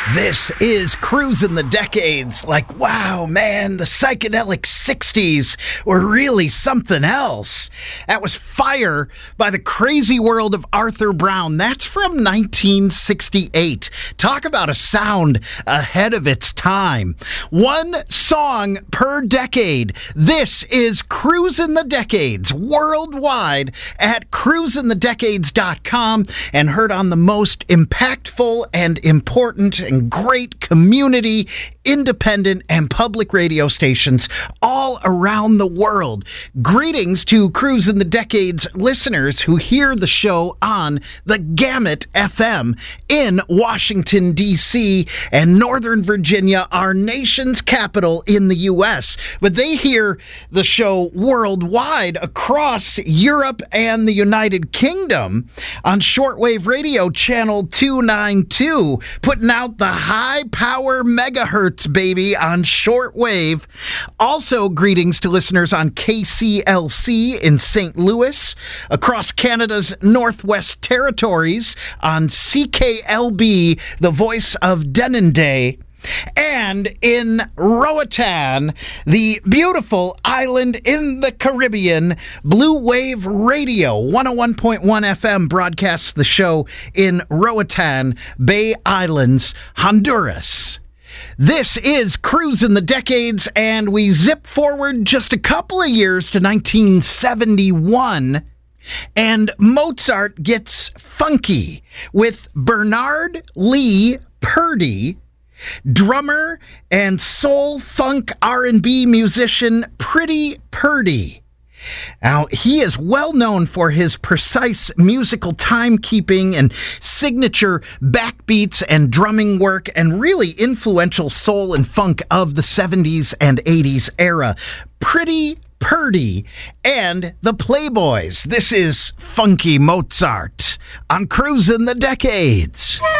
This is Cruising the Decades. Like, wow, man, the psychedelic 60s were really something else. That was Fire by the Crazy World of Arthur Brown. That's from 1968. Talk about a sound ahead of its time. One song per decade. This is Cruising the Decades worldwide at cruisingthedecades.com and heard on the most impactful and important and great community, independent, and public radio stations all around the world. Greetings to Cruising the Decades listeners who hear the show on the Gamut FM in Washington, D.C. and Northern Virginia, our nation's capital in the U.S. But they hear the show worldwide across Europe and the United Kingdom on shortwave radio channel 292, putting out the high power megahertz, baby, on shortwave. Also, greetings to listeners on KCLC in St. Louis, across Canada's Northwest Territories on CKLB, the voice of Denendeh, and in Roatan, the beautiful island in the Caribbean, Blue Wave Radio 101.1 FM broadcasts the show in Roatan, Bay Islands, Honduras. This is Cruising the Decades, and we zip forward just a couple of years to 1971, and Mozart gets funky with Bernard Lee Purdie, drummer and soul funk R&B musician Pretty Purdie. Now, he is well known for his precise musical timekeeping and signature backbeats and drumming work and really influential soul and funk of the 70s and 80s era. Pretty Purdie and the Playboys. This is Funky Mozart on Cruising the Decades.